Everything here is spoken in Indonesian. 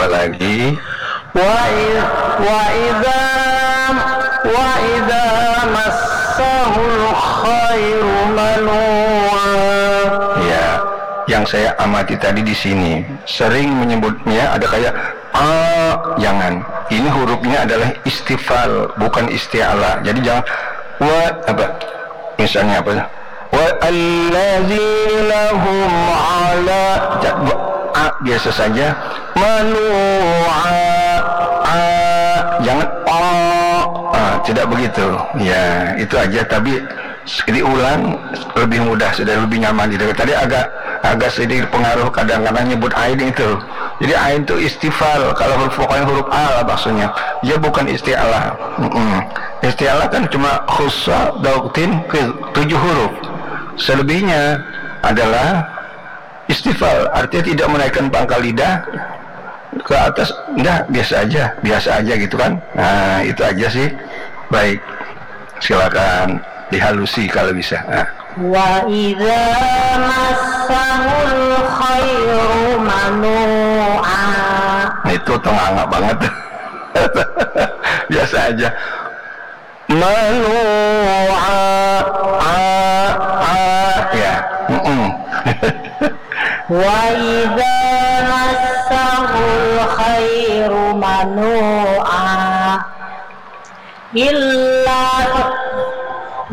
apalagi wa idza massahul khairu manua. Ya, yang saya amati tadi di sini sering menyebutnya ada kayak jangan. Ini hurufnya adalah istifal, bukan isti'ala. Jadi jangan apa? Misalnya apa? Wa allazina hum ala biasa saja. Jangan tidak begitu. Ya, itu aja, tapi diulang lebih mudah, sudah lebih nyaman. Jadi tadi agak sedikit pengaruh kadang-kadang nyebut ain itu. Jadi ain itu istifal, kalau pokoknya huruf A lah maksudnya. Dia bukan isti'alah. Isti'alah kan cuma khussa dautin ke 7 huruf. Selebihnya adalah istifal, artinya tidak menaikkan pangkal lidah ke atas, enggak, biasa aja gitu kan. Nah, itu aja sih. Baik, silakan dihalusi kalau bisa. Wa idza massahul khairu manua. Itu tengah banget. Biasa aja. Manua ya. Wa idza massahul khairu manua illa